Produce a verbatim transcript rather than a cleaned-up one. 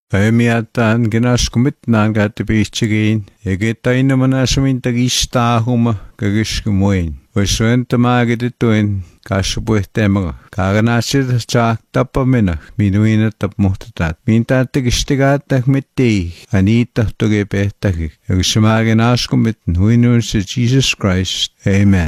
Päimiätään genaskumit naan käytti pihtsäkiin, ja ketä innomana suminta kistaahuma kakiskumoin. Vois rentamääkiti tuin kasvupuhteemaga. Kaaganaasit saak tappamina, minuina tapmuhtatat. Mintä tekistikäättäk mittei, aniittahtoge pehtäkik. Ja kusumääkin askumit huinuun se Jesus Christ. Amen.